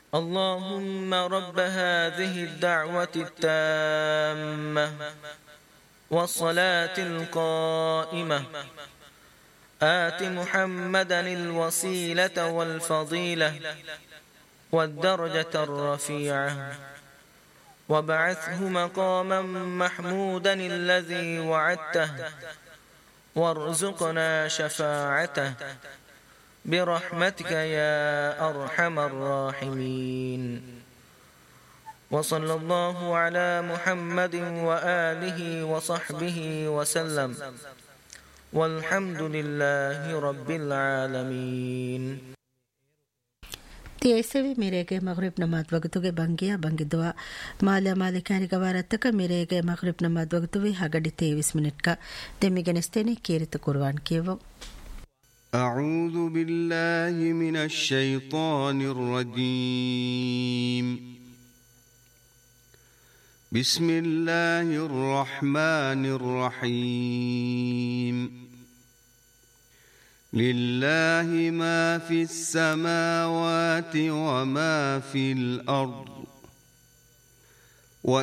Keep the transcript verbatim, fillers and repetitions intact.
اللهم رب هذه الدعوة التامة والصلاة القائمة آت محمدا الوسيلة والفضيلة والدرجة الرفيعة وابعثه مقاما محمودا الذي وعدته وارزقنا شفاعته برحمتك يا أرحم الراحمين. وصلى الله على محمد وآله وصحبه وسلم والحمد لله رب العالمين. තියසෙවි මිරේගේ මග්රිබ් නමාත් වගතුගේ බංගියා බංගිදවා මාලා මාලිකානික ವಾರත්තක මිරේගේ මග්රිබ් නමාත් වගතුවේ හගඩි තේවිස් මිනිට්ක දෙමිගෙනස්තේනේ කීරිත කුර්ආන් කියවෝ. أعوذ بالله من الشيطان الرجيم. بسم الله الرحمن الرحيم. لله ما في السماوات وما في الأرض